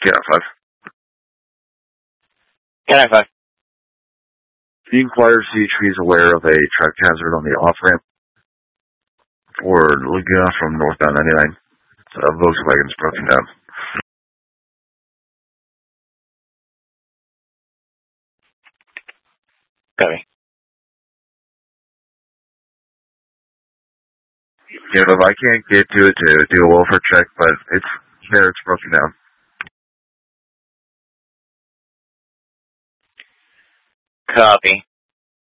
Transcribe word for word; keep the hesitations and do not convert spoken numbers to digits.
Cat five. Cat five. The inquire see trees aware of a track hazard on the off-ramp for Laguna from northbound ninety-nine. Uh, Volkswagen's broken down. Copy. You know, I can't get to it to do a welfare check, but it's there, it's broken down. Copy.